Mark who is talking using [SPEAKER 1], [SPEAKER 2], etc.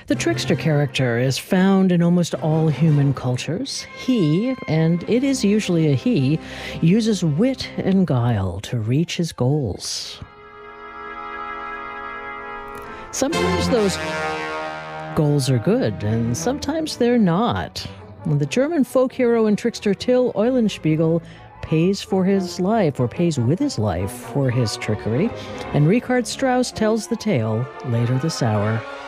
[SPEAKER 1] The trickster character is found in almost all human cultures. He, and it is usually a he, uses wit and guile to reach his goals. Sometimes those goals are good, and sometimes they're not. The German folk hero and trickster Till Eulenspiegel pays with his life for his trickery, and Richard Strauss tells the tale later this hour.